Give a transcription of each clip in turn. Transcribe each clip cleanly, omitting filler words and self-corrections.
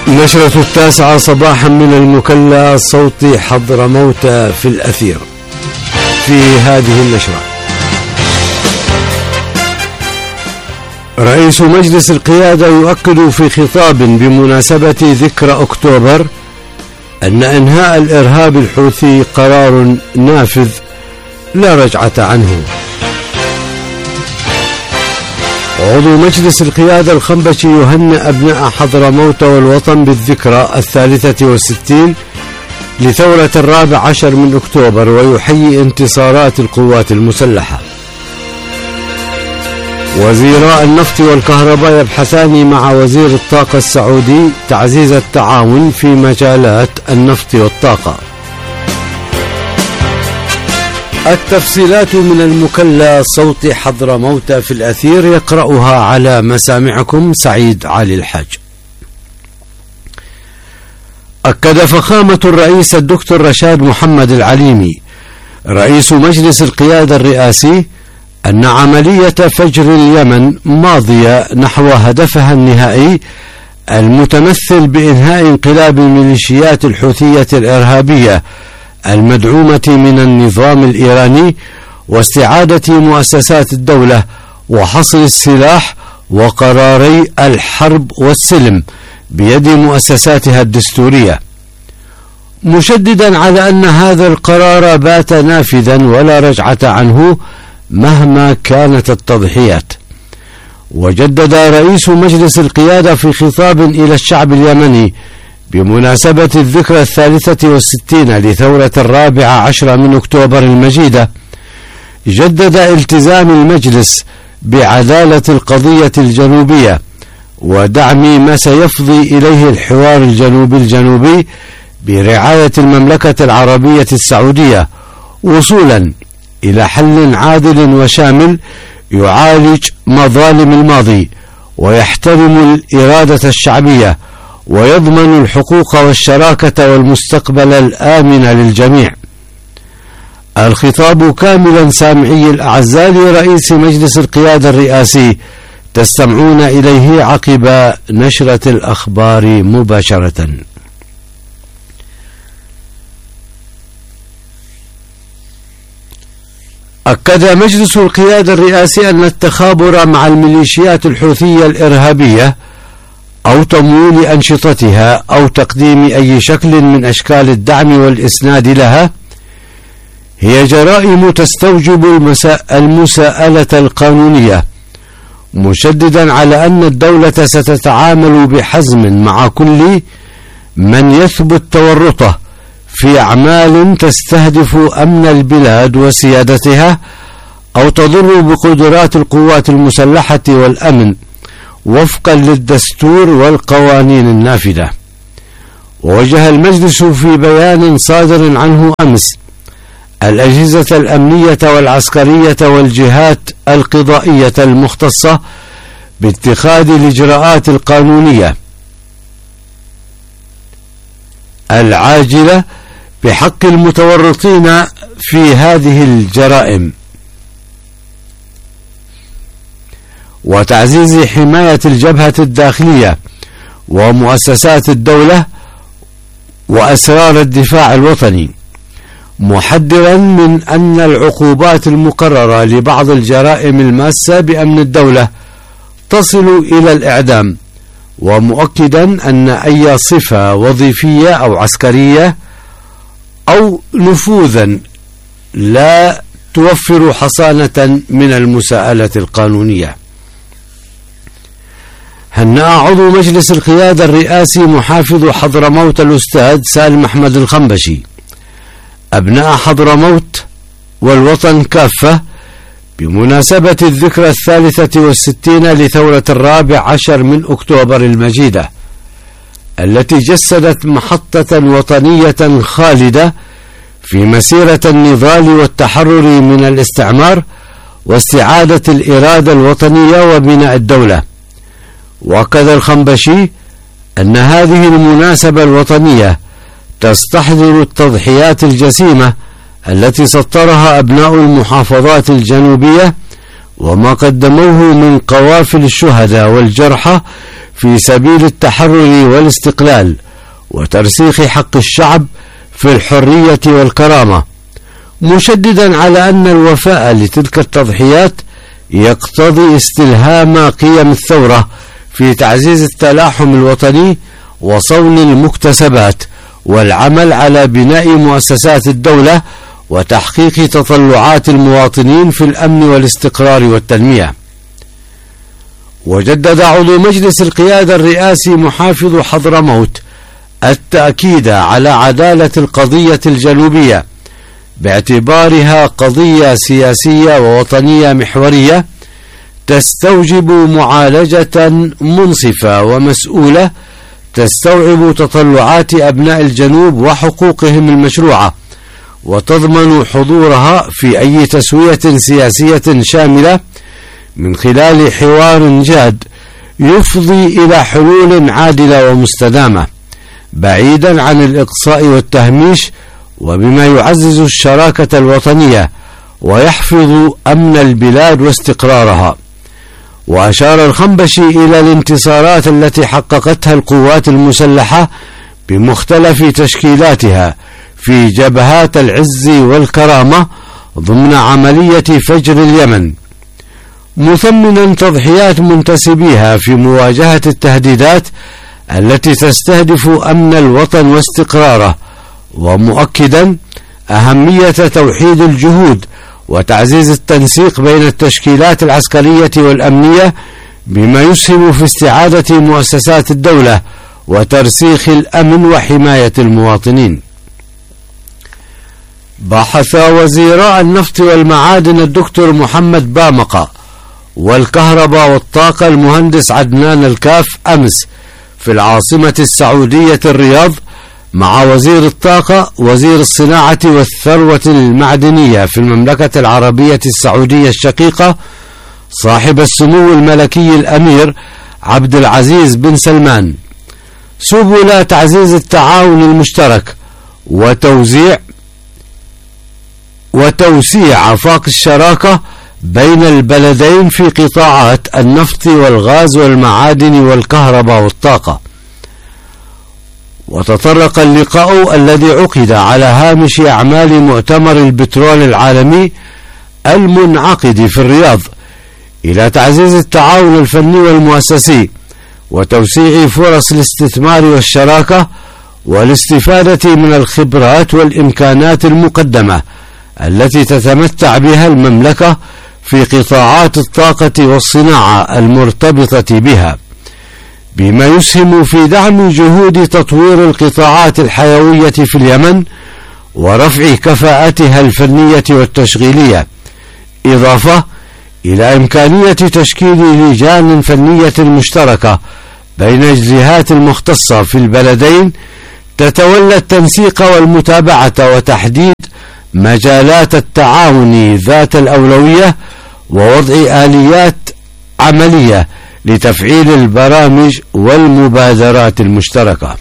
نشرة 9 صباحا من المكلا، صوت حضرموت في الأثير. في هذه النشرة: رئيس مجلس القيادة يؤكد في خطاب بمناسبة ذكرى أكتوبر أن إنهاء الإرهاب الحوثي قرار نافذ لا رجعة عنه. عضو مجلس القيادة الخنبشي يهنئ أبناء حضرموت والوطن بالذكرى 63 لثورة 14 من أكتوبر، ويحيي انتصارات القوات المسلحة. وزيراء النفط والكهرباء يبحثان مع وزير الطاقة السعودي تعزيز التعاون في مجالات النفط والطاقة. التفصيلات من المكلا، صوت حضرموت في الأثير، يقرأها على مسامعكم سعيد علي الحاج. أكد فخامة الرئيس الدكتور رشاد محمد العليمي رئيس مجلس القيادة الرئاسي أن عملية فجر اليمن ماضية نحو هدفها النهائي المتمثل بإنهاء انقلاب الميليشيات الحوثية الإرهابية المدعومة من النظام الإيراني، واستعادة مؤسسات الدولة وحصر السلاح وقراري الحرب والسلم بيد مؤسساتها الدستورية، مشددا على أن هذا القرار بات نافذا ولا رجعة عنه مهما كانت التضحيات. وجدد رئيس مجلس القيادة في خطاب إلى الشعب اليمني بمناسبة الذكرى 63 لثورة 14 من أكتوبر المجيدة، جدد التزام المجلس بعدالة القضية الجنوبية ودعم ما سيفضي إليه الحوار الجنوبي برعاية المملكة العربية السعودية، وصولا إلى حل عادل وشامل يعالج مظالم الماضي ويحترم الإرادة الشعبية ويضمن الحقوق والشراكة والمستقبل الآمن للجميع. الخطاب كاملا سامعي الأعزاء لرئيس مجلس القيادة الرئاسي تستمعون إليه عقب نشرة الأخبار مباشرة. أكد مجلس القيادة الرئاسي أن التخابر مع الميليشيات الحوثية الإرهابية أو تمويل أنشطتها أو تقديم أي شكل من أشكال الدعم والإسناد لها هي جرائم تستوجب المساءلة القانونية، مشددا على أن الدولة ستتعامل بحزم مع كل من يثبت تورطه في أعمال تستهدف أمن البلاد وسيادتها أو تضر بقدرات القوات المسلحة والأمن وفقا للدستور والقوانين النافذة. ووجه المجلس في بيان صادر عنه أمس الأجهزة الأمنية والعسكرية والجهات القضائية المختصة باتخاذ الإجراءات القانونية العاجلة بحق المتورطين في هذه الجرائم، وتعزيز حماية الجبهة الداخلية ومؤسسات الدولة وأسرار الدفاع الوطني، محذرا من أن العقوبات المقررة لبعض الجرائم الماسة بأمن الدولة تصل إلى الإعدام، ومؤكدا أن أي صفة وظيفية أو عسكرية أو نفوذا لا توفر حصانة من المساءلة القانونية. هنأ عضو مجلس القيادة الرئاسي محافظ حضرموت الأستاذ سالم أحمد الخنبشي أبناء حضرموت والوطن كافة بمناسبة الذكرى 63 لثورة 14 من أكتوبر المجيدة، التي جسدت محطة وطنية خالدة في مسيرة النضال والتحرر من الاستعمار واستعادة الإرادة الوطنية وبناء الدولة. وكذا الخنبشي أن هذه المناسبة الوطنية تستحضر التضحيات الجسيمة التي سطرها أبناء المحافظات الجنوبية وما قدموه من قوافل الشهداء والجرحى في سبيل التحرر والاستقلال وترسيخ حق الشعب في الحرية والكرامة، مشددا على أن الوفاء لتلك التضحيات يقتضي استلهام قيم الثورة في تعزيز التلاحم الوطني وصون المكتسبات والعمل على بناء مؤسسات الدولة وتحقيق تطلعات المواطنين في الأمن والاستقرار والتنمية. وجدد عضو مجلس القيادة الرئاسي محافظ حضرموت التأكيد على عدالة القضية الجنوبية باعتبارها قضية سياسية ووطنية محورية تستوجب معالجة منصفة ومسؤولة تستوعب تطلعات أبناء الجنوب وحقوقهم المشروعة، وتضمن حضورها في أي تسوية سياسية شاملة من خلال حوار جاد يفضي إلى حلول عادلة ومستدامة بعيدا عن الإقصاء والتهميش، وبما يعزز الشراكة الوطنية ويحفظ أمن البلاد واستقرارها. وأشار الخنبشي إلى الانتصارات التي حققتها القوات المسلحة بمختلف تشكيلاتها في جبهات العز والكرامة ضمن عملية فجر اليمن، مثمنا تضحيات منتسبيها في مواجهة التهديدات التي تستهدف أمن الوطن واستقراره، ومؤكدا أهمية توحيد الجهود وتعزيز التنسيق بين التشكيلات العسكرية والأمنية بما يسهم في استعادة مؤسسات الدولة وترسيخ الأمن وحماية المواطنين. بحث وزيراء النفط والمعادن الدكتور محمد بامقة والكهرباء والطاقة المهندس عدنان الكاف أمس في العاصمة السعودية الرياض مع وزير الطاقة وزير الصناعة والثروة المعدنية في المملكة العربية السعودية الشقيقة صاحب السمو الملكي الأمير عبد العزيز بن سلمان سبل تعزيز التعاون المشترك وتوسيع آفاق الشراكة بين البلدين في قطاعات النفط والغاز والمعادن والكهرباء والطاقة. وتطرق اللقاء الذي عقد على هامش أعمال مؤتمر البترول العالمي المنعقد في الرياض إلى تعزيز التعاون الفني والمؤسسي وتوسيع فرص الاستثمار والشراكة والاستفادة من الخبرات والإمكانات المقدمة التي تتمتع بها المملكة في قطاعات الطاقة والصناعة المرتبطة بها، بما يسهم في دعم جهود تطوير القطاعات الحيوية في اليمن ورفع كفاءتها الفنية والتشغيلية، إضافة إلى إمكانية تشكيل لجان فنية مشتركة بين الجهات المختصة في البلدين تتولى التنسيق والمتابعة وتحديد مجالات التعاون ذات الأولوية ووضع آليات عملية لتفعيل البرامج والمبادرات المشتركة.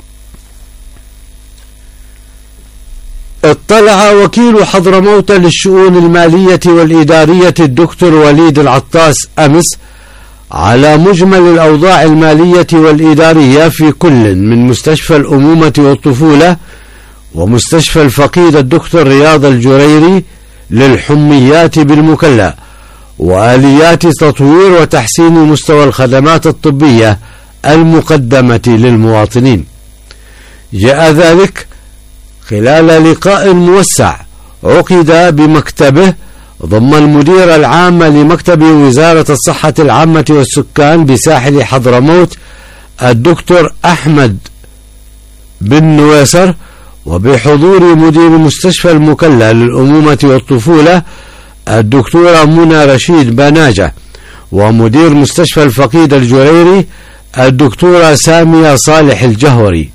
اطلع وكيل حضرموت للشؤون المالية والإدارية الدكتور وليد العطاس أمس على مجمل الأوضاع المالية والإدارية في كل من مستشفى الأمومة والطفولة ومستشفى الفقيد الدكتور رياض الجريري للحميات بالمكلا، وآليات تطوير وتحسين مستوى الخدمات الطبية المقدمة للمواطنين. جاء ذلك خلال لقاء موسع عقد بمكتبه ضم المدير العام لمكتب وزارة الصحة العامة والسكان بساحل حضرموت الدكتور أحمد بن نويسر، وبحضور مدير مستشفى المكلا للأمومة والطفولة الدكتورة منى رشيد بناجة، ومدير مستشفى الفقيد الجريري الدكتورة سامية صالح الجهوري.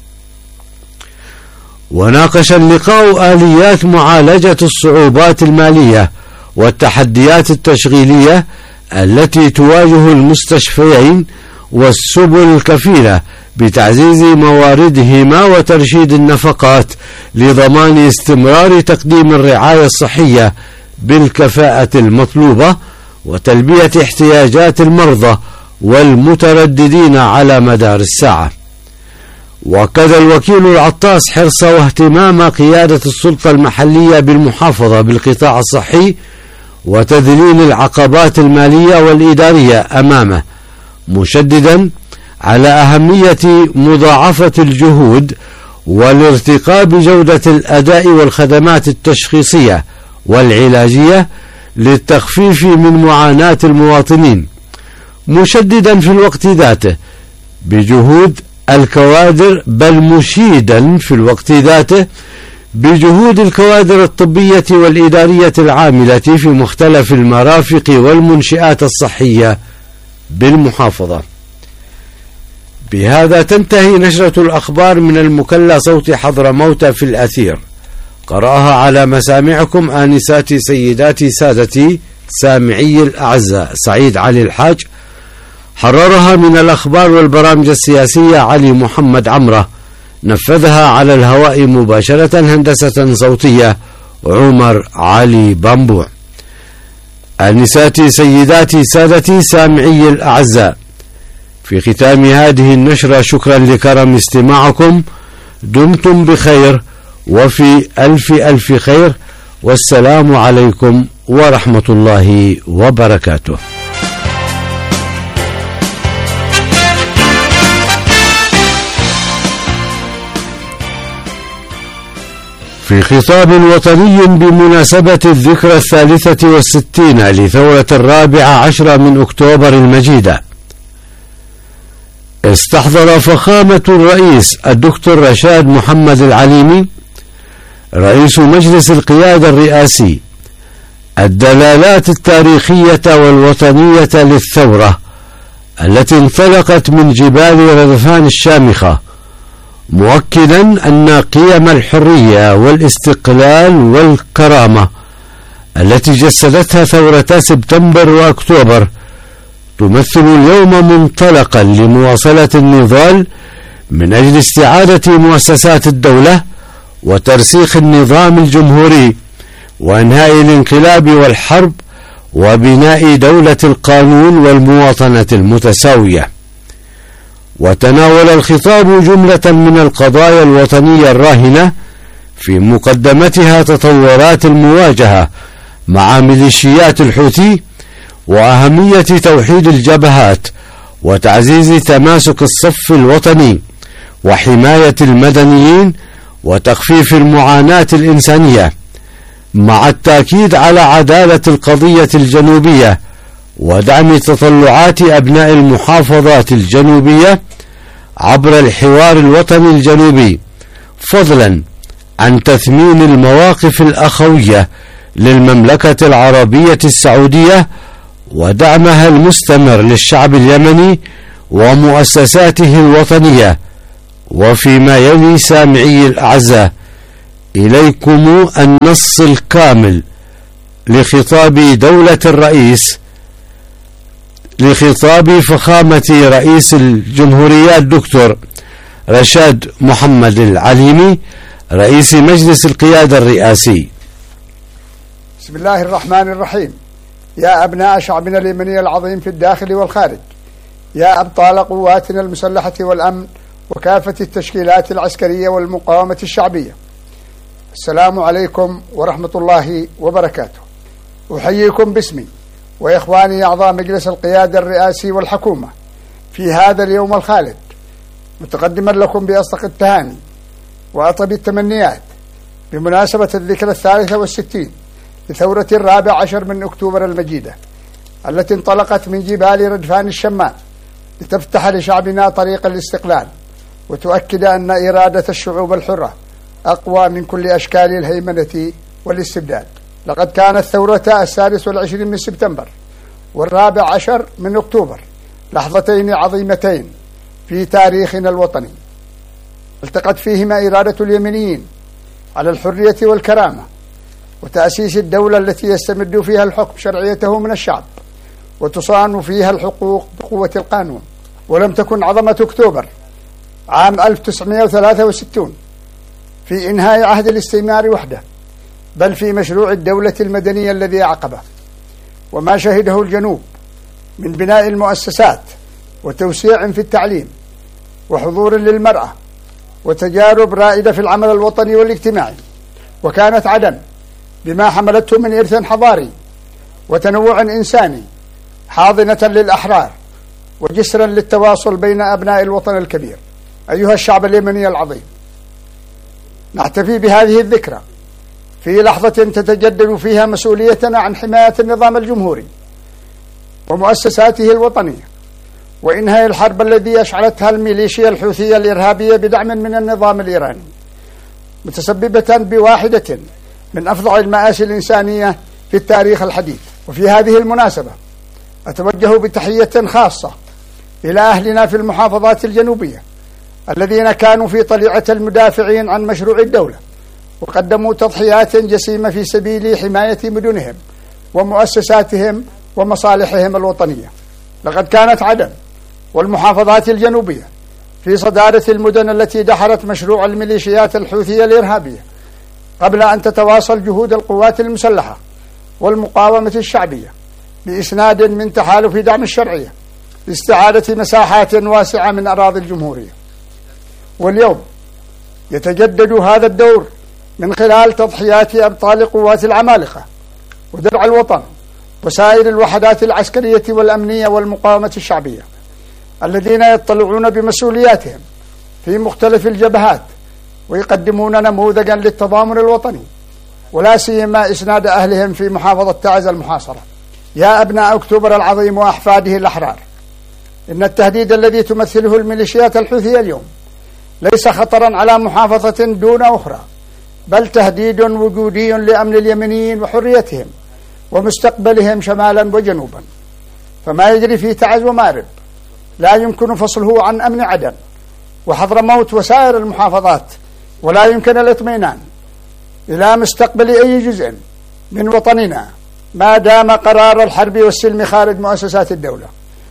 وناقش اللقاء آليات معالجة الصعوبات المالية والتحديات التشغيلية التي تواجه المستشفيين والسبل الكفيلة بتعزيز مواردهما وترشيد النفقات لضمان استمرار تقديم الرعاية الصحية بالكفاءة المطلوبة وتلبية احتياجات المرضى والمترددين على مدار الساعة. وكذا الوكيل العطاس حرص واهتمام قيادة السلطة المحلية بالمحافظة بالقطاع الصحي وتذليل العقبات المالية والإدارية أمامه، مشددا على أهمية مضاعفة الجهود والارتقاء بجودة الأداء والخدمات التشخيصية والعلاجية للتخفيف من معاناة المواطنين، مشددا في الوقت ذاته بجهود الكوادر، بل مشيدا في الوقت ذاته بجهود الكوادر الطبية والإدارية العاملة في مختلف المرافق والمنشآت الصحية بالمحافظة. بهذا تنتهي نشرة الأخبار من المكلا صوت حضرموت في الأثير. قرأها على مسامعكم آنساتي سيداتي سادتي سامعي الأعزاء سعيد علي الحاج. حررها من الأخبار والبرامج السياسية علي محمد عمرة. نفذها على الهواء مباشرة هندسة صوتية عمر علي بامبوع. آنساتي سيداتي سادتي سامعي الأعزاء، في ختام هذه النشرة شكرا لكرم استماعكم. دمتم بخير وفي ألف خير، والسلام عليكم ورحمة الله وبركاته. في خطاب وطني بمناسبة الذكرى 63 لثورة 14 من أكتوبر المجيدة، استحضر فخامة الرئيس الدكتور رشاد محمد العليمي رئيس مجلس القيادة الرئاسي الدلالات التاريخية والوطنية للثورة التي انطلقت من جبال ردفان الشامخة، مؤكدا أن قيم الحرية والاستقلال والكرامة التي جسدتها ثورتا سبتمبر وأكتوبر تمثل اليوم منطلقا لمواصلة النضال من أجل استعادة مؤسسات الدولة وترسيخ النظام الجمهوري وإنهاء الانقلاب والحرب وبناء دولة القانون والمواطنة المتساوية. وتناول الخطاب جملة من القضايا الوطنية الراهنة، في مقدمتها تطورات المواجهة مع ميليشيات الحوثي وأهمية توحيد الجبهات وتعزيز تماسك الصف الوطني وحماية المدنيين وتخفيف المعاناة الإنسانية، مع التأكيد على عدالة القضية الجنوبية ودعم تطلعات أبناء المحافظات الجنوبية عبر الحوار الوطني الجنوبي، فضلا عن تثمين المواقف الأخوية للمملكة العربية السعودية ودعمها المستمر للشعب اليمني ومؤسساته الوطنية. وفيما يلي سامعي الأعزاء، إليكم النص الكامل لخطاب دولة الرئيس، لخطاب فخامة رئيس الجمهورية الدكتور رشاد محمد العليمي رئيس مجلس القيادة الرئاسي. بسم الله الرحمن الرحيم. يا أبناء شعبنا اليمني العظيم في الداخل والخارج، يا أبطال قواتنا المسلحة والأمن وكافة التشكيلات العسكرية والمقاومة الشعبية، السلام عليكم ورحمة الله وبركاته. أحييكم باسمي وإخواني أعضاء مجلس القيادة الرئاسي والحكومة في هذا اليوم الخالد، متقدما لكم بأصدق التهاني وأطيب التمنيات بمناسبة الذكرى 63 لثورة 14 من أكتوبر المجيدة التي انطلقت من جبال ردفان الشمال لتفتح لشعبنا طريق الاستقلال وتؤكد أن إرادة الشعوب الحرة أقوى من كل أشكال الهيمنة والاستبداد. لقد كانت ثورتا 26 من سبتمبر و14 من أكتوبر لحظتين عظيمتين في تاريخنا الوطني، التقت فيهما إرادة اليمنيين على الحرية والكرامة وتأسيس الدولة التي يستمد فيها الحكم شرعيته من الشعب وتصان فيها الحقوق بقوة القانون. ولم تكن عظمة أكتوبر عام 1963 في إنهاء عهد الاستعمار وحده، بل في مشروع الدولة المدنية الذي عقبه وما شهده الجنوب من بناء المؤسسات وتوسيع في التعليم وحضور للمرأة وتجارب رائدة في العمل الوطني والاجتماعي. وكانت عدن بما حملته من إرث حضاري وتنوع إنساني حاضنة للأحرار وجسرا للتواصل بين أبناء الوطن الكبير. أيها الشعب اليمني العظيم، نحتفي بهذه الذكرى في لحظة تتجدد فيها مسؤوليتنا عن حماية النظام الجمهوري ومؤسساته الوطنية وإنهاء الحرب التي أشعلتها الميليشيا الحوثية الإرهابية بدعم من النظام الإيراني، متسببة بواحدة من أفظع المآسي الإنسانية في التاريخ الحديث. وفي هذه المناسبة أتوجه بتحية خاصة إلى أهلنا في المحافظات الجنوبية الذين كانوا في طليعة المدافعين عن مشروع الدولة وقدموا تضحيات جسيمة في سبيل حماية مدنهم ومؤسساتهم ومصالحهم الوطنية. لقد كانت عدن والمحافظات الجنوبية في صدارة المدن التي دحرت مشروع الميليشيات الحوثية الإرهابية قبل أن تتواصل جهود القوات المسلحة والمقاومة الشعبية بإسناد من تحالف دعم الشرعية لاستعادة مساحات واسعة من أراضي الجمهورية. واليوم يتجدد هذا الدور من خلال تضحيات أبطال قوات العمالقة ودرع الوطن وسائر الوحدات العسكرية والأمنية والمقاومة الشعبية الذين يطلعون بمسؤولياتهم في مختلف الجبهات ويقدمون نموذجا للتضامن الوطني ولا سيما إسناد أهلهم في محافظة تعز المحاصرة. يا أبناء أكتوبر العظيم وأحفاده الأحرار، إن التهديد الذي تمثله الميليشيات الحوثية اليوم ليس خطرا على محافظة دون أخرى، بل تهديد وجودي لأمن اليمنيين وحريتهم ومستقبلهم شمالا وجنوبا. فما يجري في تعز ومأرب لا يمكن فصله عن أمن عدن وحضرموت وسائر المحافظات، ولا يمكن الاطمئنان إلى مستقبل أي جزء من وطننا ما دام قرار الحرب والسلم خارج مؤسسات الدولة،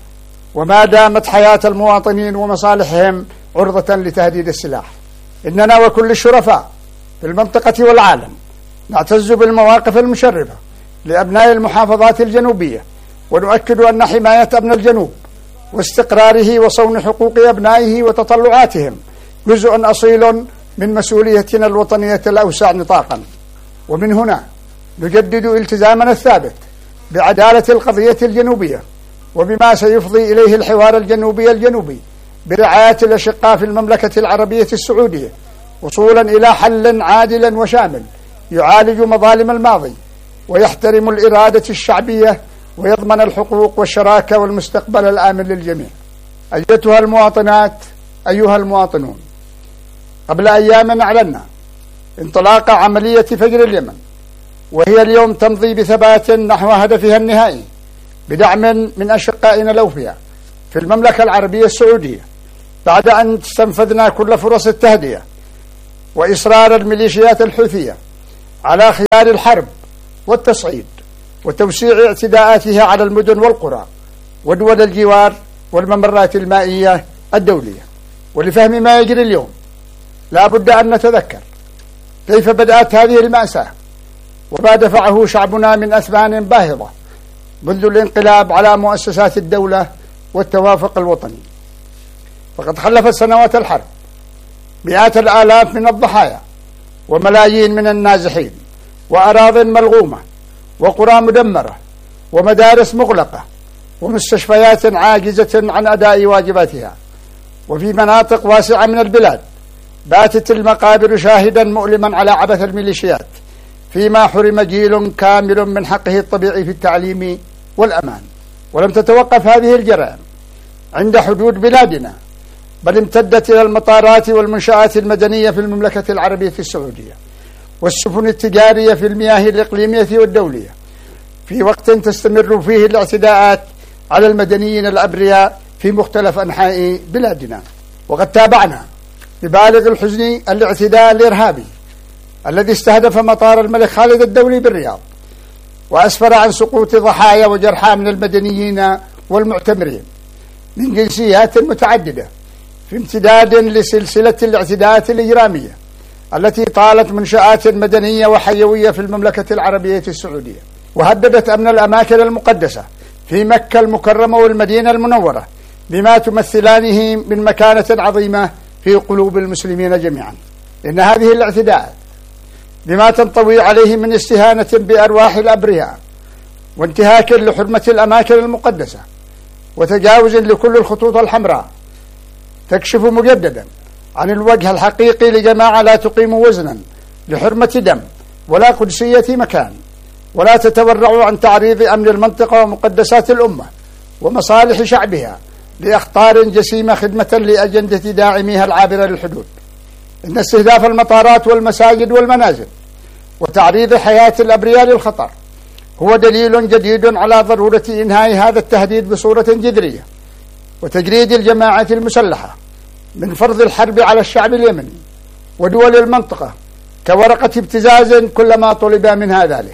وما دامت حياة المواطنين ومصالحهم عرضة لتهديد السلاح. إننا وكل الشرفاء في المنطقة والعالم نعتز بالمواقف المشرفة لأبناء المحافظات الجنوبية، ونؤكد أن حماية أبناء الجنوب واستقراره وصون حقوق أبنائه وتطلعاتهم جزء أصيل من مسؤوليتنا الوطنية الأوسع نطاقا. ومن هنا نجدد التزامنا الثابت بعدالة القضية الجنوبية وبما سيفضي إليه الحوار الجنوبي برعاية الأشقاء في المملكة العربية السعودية، وصولا إلى حل عادل وشامل يعالج مظالم الماضي ويحترم الإرادة الشعبية ويضمن الحقوق والشراكة والمستقبل الآمن للجميع. أيتها المواطنات، أيها المواطنون، قبل أيام أعلنا انطلاق عملية فجر اليمن، وهي اليوم تمضي بثبات نحو هدفها النهائي بدعم من أشقائنا الأوفياء في المملكة العربية السعودية، بعد أن استنفذنا كل فرص التهدئة وإصرار الميليشيات الحوثية على خيار الحرب والتصعيد وتوسيع اعتداءاتها على المدن والقرى ودول الجوار والممرات المائية الدولية. ولفهم ما يجري اليوم لا بد أن نتذكر كيف بدأت هذه المأساة وما دفعه شعبنا من أثمان باهظة منذ الانقلاب على مؤسسات الدولة والتوافق الوطني. فقد خلفت سنوات الحرب مئات الآلاف من الضحايا وملايين من النازحين وأراضٍ ملغومة وقرى مدمرة ومدارس مغلقة ومستشفيات عاجزة عن أداء واجباتها. وفي مناطق واسعة من البلاد باتت المقابر شاهدا مؤلما على عبث الميليشيات، فيما حرم جيل كامل من حقه الطبيعي في التعليم والأمان. ولم تتوقف هذه الجرائم عند حدود بلادنا، بل امتدت إلى المطارات والمنشآت المدنية في المملكة العربية السعودية والسفن التجارية في المياه الإقليمية والدولية، في وقت تستمر فيه الاعتداءات على المدنيين الأبرياء في مختلف أنحاء بلادنا. وقد تابعنا ببالغ الحزن الاعتداء الإرهابي الذي استهدف مطار الملك خالد الدولي بالرياض وأسفر عن سقوط ضحايا وجرحى من المدنيين والمعتمرين من جنسيات متعددة، في امتداد لسلسلة الاعتداءات الإجرامية التي طالت منشآت مدنية وحيوية في المملكة العربية السعودية، وهددت أمن الأماكن المقدسة في مكة المكرمة والمدينة المنورة بما تمثلانه من مكانة عظيمة في قلوب المسلمين جميعا. إن هذه الاعتداءات بما تنطوي عليه من استهانة بأرواح الأبرياء وانتهاك لحرمة الأماكن المقدسة وتجاوز لكل الخطوط الحمراء تكشف مجددا عن الوجه الحقيقي لجماعة لا تقيم وزنا لحرمة دم ولا قدسية مكان، ولا تتورع عن تعريض أمن المنطقة ومقدسات الأمة ومصالح شعبها لأخطار جسيمة خدمة لأجندة داعميها العابرة للحدود. إن استهداف المطارات والمساجد والمنازل وتعريض حياة الأبرياء للخطر هو دليل جديد على ضرورة إنهاء هذا التهديد بصورة جذرية، وتجريد الجماعة المسلحة من فرض الحرب على الشعب اليمني ودول المنطقة كورقة ابتزاز كلما طلب منها ذلك.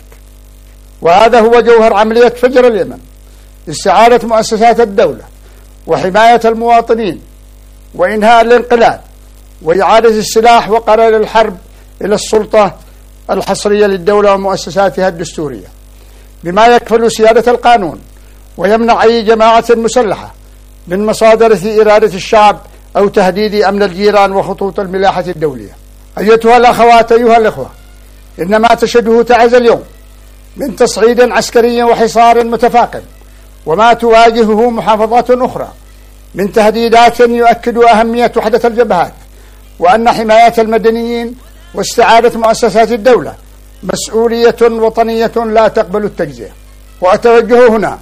وهذا هو جوهر عملية فجر اليمن: استعادة مؤسسات الدولة وحماية المواطنين وإنهاء الانقلاب وإعادة السلاح وقرار الحرب إلى السلطة الحصرية للدولة ومؤسساتها الدستورية، بما يكفل سيادة القانون ويمنع أي جماعة مسلحة من مصادرة إرادة الشعب أو تهديد أمن الجيران وخطوط الملاحة الدولية. أيتها الأخوات، أيها الإخوة، إن ما تشهده تعز اليوم من تصعيد عسكري وحصار متفاقم وما تواجهه محافظات أخرى من تهديدات يؤكد أهمية وحدة الجبهات، وأن حماية المدنيين واستعادة مؤسسات الدولة مسؤولية وطنية لا تقبل التجزئة. وأتوجه هنا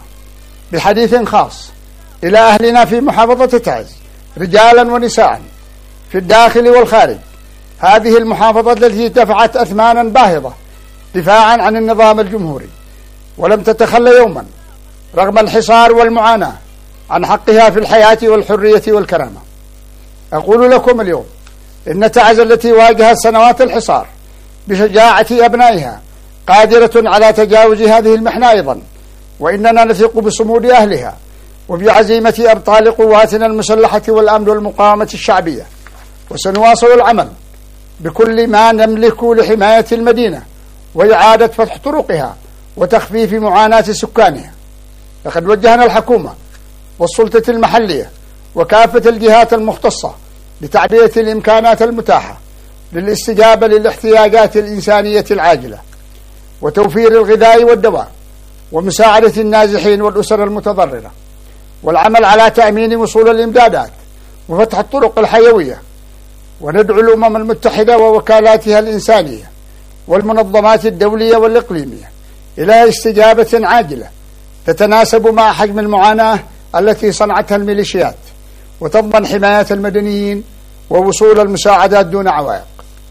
بحديث خاص إلى أهلنا في محافظة تعز رجالا ونساء في الداخل والخارج هذه المحافظة التي دفعت أثمانا باهظة دفاعا عن النظام الجمهوري ولم تتخلى يوما رغم الحصار والمعاناة عن حقها في الحياة والحرية والكرامة. أقول لكم اليوم إن تعز التي واجهت سنوات الحصار بشجاعة أبنائها قادرة على تجاوز هذه المحنة أيضا، وإننا نثق بصمود أهلها وبعزيمة أبطال قواتنا المسلحة والأمن والمقاومة الشعبية، وسنواصل العمل بكل ما نملك لحماية المدينة وإعادة فتح طرقها وتخفيف معاناة سكانها. لقد وجهنا الحكومة والسلطة المحلية وكافة الجهات المختصة لتعبئة الإمكانات المتاحة للاستجابة للاحتياجات الإنسانية العاجلة وتوفير الغذاء والدواء ومساعدة النازحين والأسر المتضررة، والعمل على تأمين وصول الإمدادات وفتح الطرق الحيوية. وندعو الأمم المتحدة ووكالاتها الإنسانية والمنظمات الدولية والإقليمية إلى استجابة عاجلة تتناسب مع حجم المعاناة التي صنعتها الميليشيات وتضمن حماية المدنيين ووصول المساعدات دون عوائق.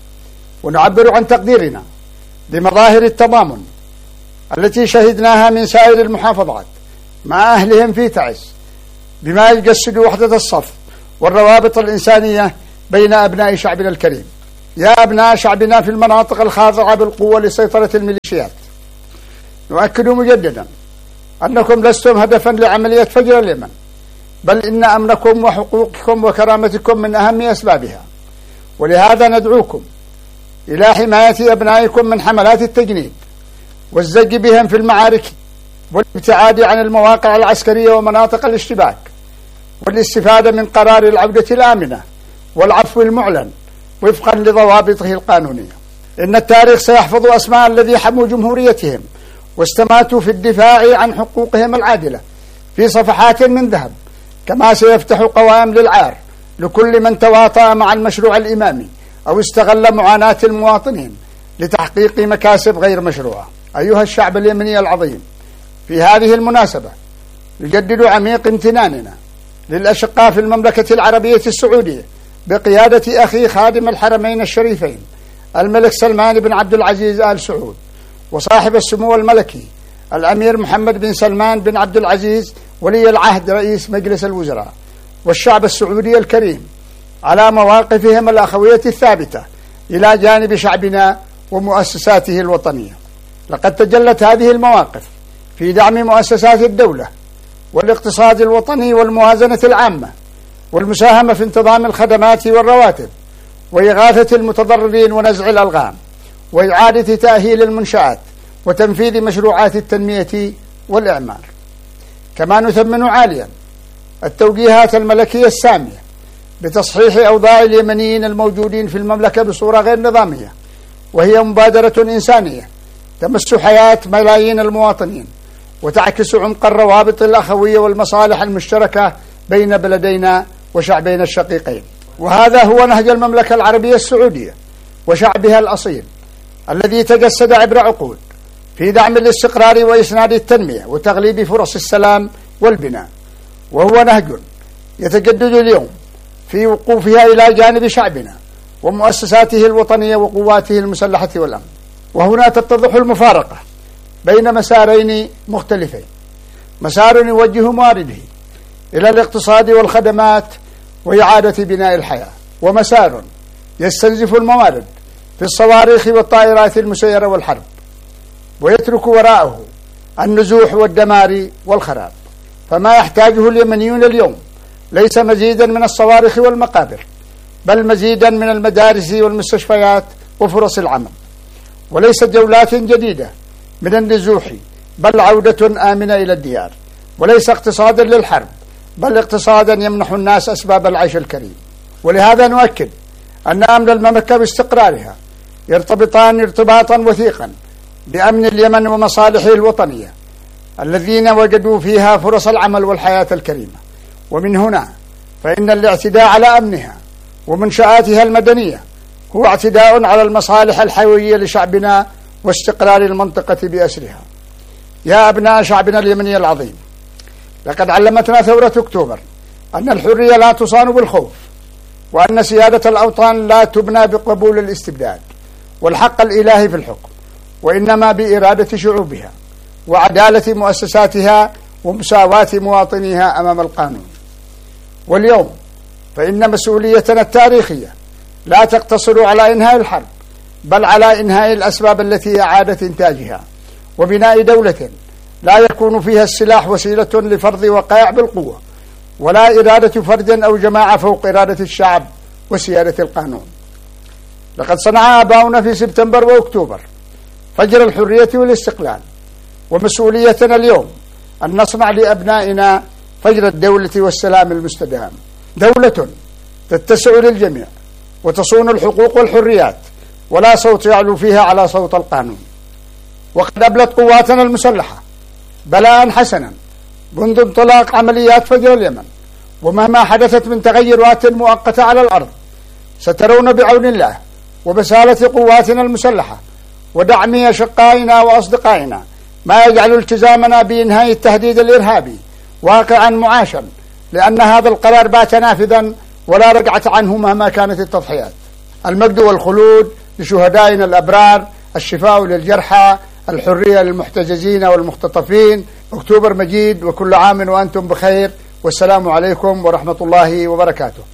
ونعبر عن تقديرنا لمظاهر التضامن التي شهدناها من سائر المحافظات مع أهلهم في تعز بما يجسد وحدة الصف والروابط الإنسانية بين أبناء شعبنا الكريم. يا أبناء شعبنا في المناطق الخاضعة بالقوة لسيطرة الميليشيات، نؤكد مجددا أنكم لستم هدفا لعملية فجر اليمن، بل إن أمنكم وحقوقكم وكرامتكم من أهم أسبابها. ولهذا ندعوكم إلى حماية أبنائكم من حملات التجنيد والزج بهم في المعارك والابتعاد عن المواقع العسكرية ومناطق الاشتباك، والاستفادة من قرار العودة الآمنة والعفو المعلن وفقا لضوابطه القانونية. إن التاريخ سيحفظ أسماء الذي حموا جمهوريتهم واستماتوا في الدفاع عن حقوقهم العادلة في صفحات من ذهب، كما سيفتح قوائم للعار لكل من تواطأ مع المشروع الإمامي أو استغل معاناة المواطنين لتحقيق مكاسب غير مشروعة. أيها الشعب اليمني العظيم، في هذه المناسبة نجدد عميق امتناننا للأشقاء في المملكة العربية السعودية بقيادة أخي خادم الحرمين الشريفين الملك سلمان بن عبد العزيز آل سعود، وصاحب السمو الملكي الأمير محمد بن سلمان بن عبد العزيز ولي العهد رئيس مجلس الوزراء، والشعب السعودي الكريم على مواقفهم الأخوية الثابتة إلى جانب شعبنا ومؤسساته الوطنية. لقد تجلت هذه المواقف في دعم مؤسسات الدولة والاقتصاد الوطني والموازنة العامة، والمساهمة في انتظام الخدمات والرواتب، وإغاثة المتضررين ونزع الألغام، وإعادة تأهيل المنشآت، وتنفيذ مشروعات التنمية والإعمار. كما نثمن عاليا التوجيهات الملكية السامية بتصحيح أوضاع اليمنيين الموجودين في المملكة بصورة غير نظامية، وهي مبادرة إنسانية تمس حياة ملايين المواطنين وتعكس عمق الروابط الأخوية والمصالح المشتركة بين بلدينا وشعبين الشقيقين. وهذا هو نهج المملكة العربية السعودية وشعبها الأصيل الذي تجسد عبر عقود في دعم الاستقرار وإسناد التنمية وتغليب فرص السلام والبناء، وهو نهج يتجدد اليوم في وقوفها إلى جانب شعبنا ومؤسساته الوطنية وقواته المسلحة والأمن. وهنا تتضح المفارقة بين مسارين مختلفين: مسار يوجه موارده إلى الاقتصاد والخدمات وإعادة بناء الحياة، ومسار يستنزف الموارد في الصواريخ والطائرات المسيرة والحرب، ويترك وراءه النزوح والدمار والخراب. فما يحتاجه اليمنيون اليوم ليس مزيدا من الصواريخ والمقابر، بل مزيدا من المدارس والمستشفيات وفرص العمل، وليست جولات جديدة من النزوح، بل عودة آمنة إلى الديار، وليس اقتصادا للحرب، بل اقتصادا يمنح الناس أسباب العيش الكريم. ولهذا نؤكد أن أمن المملكة باستقرارها يرتبطان ارتباطا وثيقا بأمن اليمن ومصالحه الوطنية الذين وجدوا فيها فرص العمل والحياة الكريمة. ومن هنا فإن الاعتداء على أمنها ومنشآتها المدنية هو اعتداء على المصالح الحيوية لشعبنا واستقرار المنطقة بأسرها. يا أبناء شعبنا اليمني العظيم، لقد علمتنا ثورة أكتوبر أن الحرية لا تصان بالخوف، وأن سيادة الأوطان لا تبنى بقبول الاستبداد والحق الإلهي في الحكم، وإنما بإرادة شعوبها وعدالة مؤسساتها ومساواة مواطنيها أمام القانون. واليوم فإن مسؤوليتنا التاريخية لا تقتصر على إنهاء الحرب، بل على إنهاء الأسباب التي أعادت إنتاجها، وبناء دولة لا يكون فيها السلاح وسيلة لفرض وقائع بالقوة، ولا إرادة فرد أو جماعة فوق إرادة الشعب وسيادة القانون. لقد صنع آباؤنا في سبتمبر وأكتوبر فجر الحرية والاستقلال، ومسؤوليتنا اليوم أن نصنع لأبنائنا فجر الدولة والسلام المستدام، دولة تتسع للجميع وتصون الحقوق والحريات، ولا صوت يعلو فيها على صوت القانون. وقد أبلت قواتنا المسلحة بلاء حسنا منذ انطلاق عمليات فجر اليمن، ومهما حدثت من تغيرات مؤقتة على الأرض سترون بعون الله وبسالة قواتنا المسلحة ودعم أشقائنا وأصدقائنا ما يجعل التزامنا بإنهاء التهديد الإرهابي واقعا معاشا، لأن هذا القرار بات نافذا ولا رجعة عنه مهما كانت التضحيات. المجد والخلود لشهدائنا الأبرار، الشفاء للجرحى، الحرية للمحتجزين والمختطفين. أكتوبر مجيد، وكل عام وأنتم بخير، والسلام عليكم ورحمة الله وبركاته.